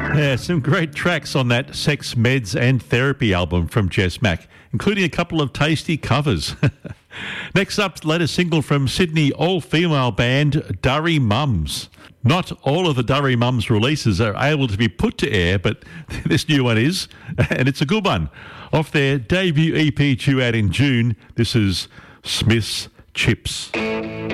Yeah, some great tracks on that Sex, Meds and Therapy album from Jess Mack, including a couple of tasty covers. Next up, latest single from Sydney all-female band Durry Mums. Not all of the Durry Mums releases are able to be put to air, but this new one is, and it's a good one. Off their debut EP due out in June, this is Smith's Chips.